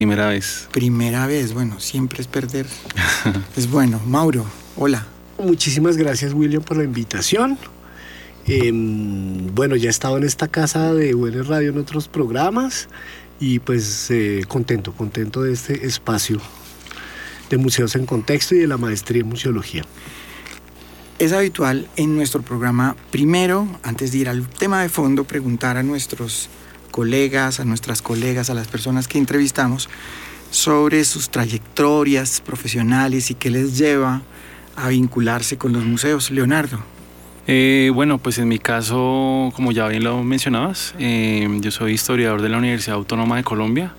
Primera vez. Primera vez, bueno, siempre es perder. Es bueno. Mauro, hola. Muchísimas gracias, William, por la invitación. Bueno, ya he estado en esta casa de UNE Radio en otros programas y pues contento de este espacio de Museos en Contexto y de la maestría en Museología. Es habitual en nuestro programa, primero, antes de ir al tema de fondo, preguntar a nuestros colegas, a nuestras colegas, a las personas que entrevistamos sobre sus trayectorias profesionales y qué les lleva a vincularse con los museos. Leonardo. Bueno, pues en mi caso, como ya bien lo mencionabas, yo soy historiador de la Universidad Autónoma de Colombia.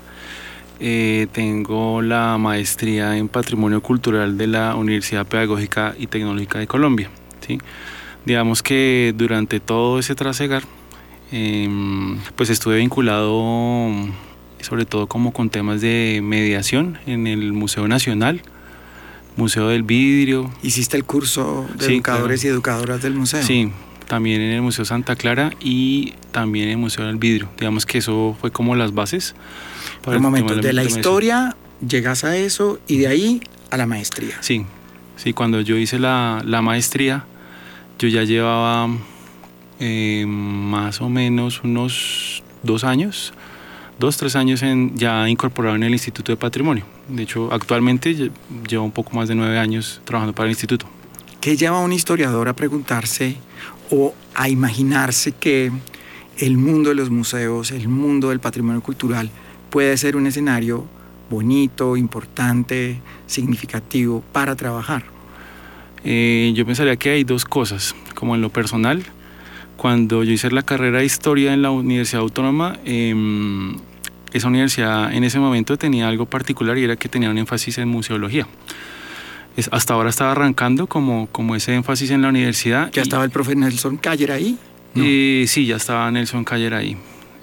Tengo la maestría en Patrimonio Cultural de la Universidad Pedagógica y Tecnológica de Colombia, ¿sí? Digamos que durante todo ese trasegar, pues estuve vinculado sobre todo como con temas de mediación en el Museo Nacional, Museo del Vidrio. ¿Hiciste el curso de Sí, educadores claro. y educadoras del museo? Sí, también en el Museo Santa Clara y también en el Museo del Vidrio. Digamos que eso fue como las bases. Por un momento, de la historia llegas a eso y de ahí a la maestría. Sí, cuando yo hice la maestría, yo ya llevaba más o menos unos 2 años, 3 años ya incorporado en el Instituto de Patrimonio. De hecho, actualmente llevo un poco más de 9 años trabajando para el instituto. ¿Qué lleva a un historiador a preguntarse o a imaginarse que el mundo de los museos, el mundo del patrimonio cultural puede ser un escenario bonito, importante, significativo para trabajar? Yo pensaría que hay 2 cosas. Como en lo personal, cuando yo hice la carrera de Historia en la Universidad Autónoma, esa universidad en ese momento tenía algo particular y era que tenía un énfasis en museología. Hasta ahora estaba arrancando como ese énfasis en la universidad. ¿Ya estaba el profe Nelson Cayer ahí? No. Sí, ya estaba Nelson Cayer ahí.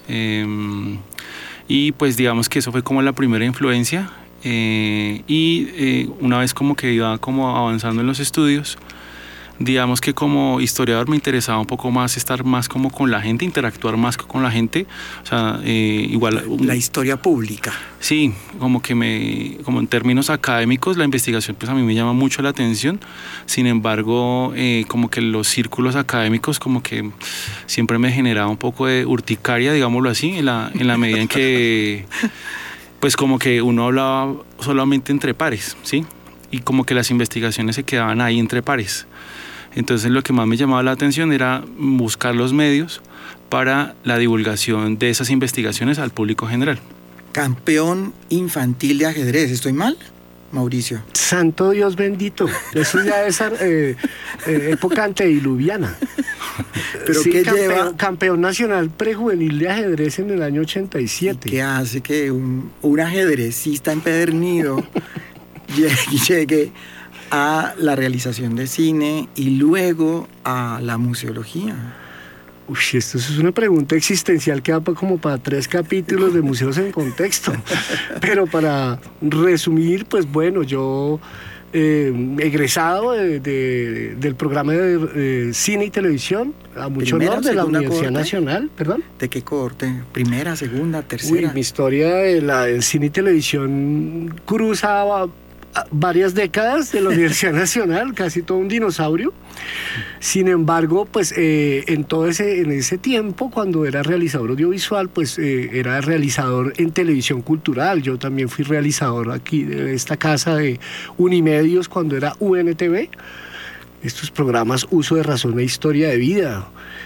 Y pues digamos que eso fue como la primera influencia. Una vez como que iba como avanzando en los estudios, digamos que como historiador me interesaba un poco más estar más como con la gente, interactuar más con la gente, o sea, igual... La historia pública. Sí, como en términos académicos la investigación pues a mí me llama mucho la atención. Sin embargo, como que los círculos académicos como que siempre me generaba un poco de urticaria, digámoslo así, en la medida en que pues como que uno hablaba solamente entre pares, ¿sí? Y como que las investigaciones se quedaban ahí entre pares. Entonces lo que más me llamaba la atención era buscar los medios para la divulgación de esas investigaciones al público general. Campeón infantil de ajedrez, ¿estoy mal, Mauricio? Santo Dios bendito, eso ya es época antediluviana. ¿Pero sí, qué lleva? Campeón nacional prejuvenil de ajedrez en el año 87. ¿Qué hace que un ajedrecista empedernido llegue a la realización de cine y luego a la museología? Esto es una pregunta existencial que da como para 3 capítulos de Museos en Contexto. Pero para resumir, pues bueno, yo egresado del programa de cine y televisión, a mucho honor de la Universidad Nacional. ¿Perdón? ¿De qué cohorte? ¿Primera, segunda, tercera? Mi historia del cine y televisión cruzaba varias décadas de la Universidad Nacional, casi todo un dinosaurio. Sin embargo, pues en ese tiempo, cuando era realizador audiovisual, pues era realizador en televisión cultural. Yo también fui realizador aquí de esta casa de Unimedios cuando era UNTV. Estos programas Uso de Razón e Historia de Vida.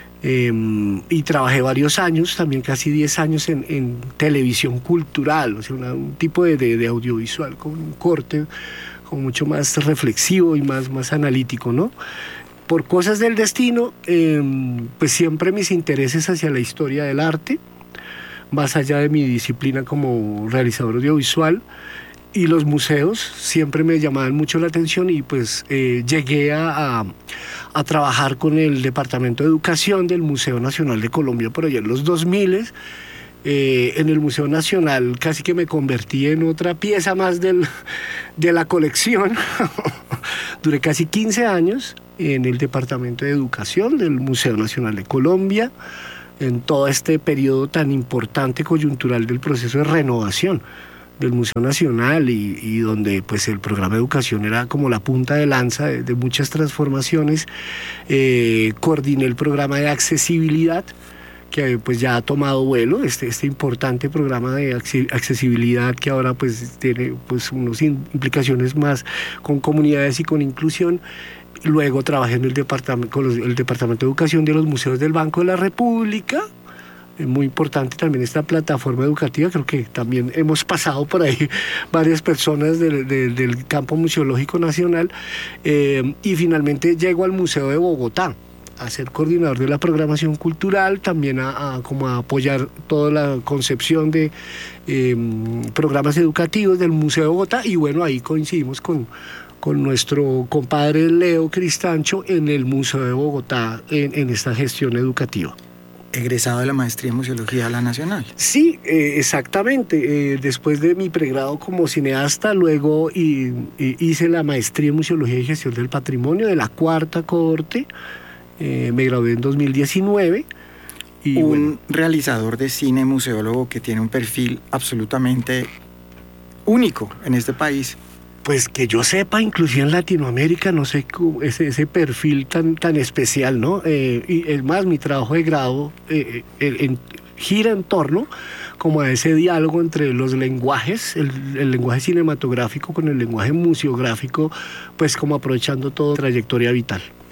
Y trabajé varios años, también casi 10 años en televisión cultural, o sea, un tipo de audiovisual con un corte como mucho más reflexivo y más analítico, ¿no? Por cosas del destino, pues siempre mis intereses hacia la historia del arte, más allá de mi disciplina como realizador audiovisual, y los museos siempre me llamaban mucho la atención y pues llegué a trabajar con el Departamento de Educación del Museo Nacional de Colombia por allá en los 2000. En el Museo Nacional casi que me convertí en otra pieza más de la colección. Duré casi 15 años en el Departamento de Educación del Museo Nacional de Colombia, en todo este periodo tan importante coyuntural del proceso de renovación del Museo Nacional y donde pues el programa de educación era como la punta de lanza de muchas transformaciones. Coordiné el programa de accesibilidad, que pues ya ha tomado vuelo, este importante programa de accesibilidad que ahora pues tiene pues unas implicaciones más con comunidades y con inclusión. Luego trabajé en el departamento de educación de los museos del Banco de la República. Es muy importante también esta plataforma educativa, creo que también hemos pasado por ahí varias personas del campo museológico nacional, y finalmente llego al Museo de Bogotá a ser coordinador de la programación cultural, también como a apoyar toda la concepción de programas educativos del Museo de Bogotá, y bueno, ahí coincidimos con nuestro compadre Leo Cristancho en el Museo de Bogotá en esta gestión educativa. Egresado de la maestría en Museología de la Nacional. Sí, exactamente. Después de mi pregrado como cineasta, luego hice la maestría en Museología y Gestión del Patrimonio de la 4ª cohorte. Me gradué en 2019. Y un realizador de cine, museólogo, que tiene un perfil absolutamente único en este país. Pues que yo sepa, inclusive en Latinoamérica, no sé ese perfil tan especial, ¿no? Y es más, mi trabajo de grado gira en torno como a ese diálogo entre los lenguajes, el lenguaje cinematográfico con el lenguaje museográfico, pues como aprovechando toda trayectoria vital.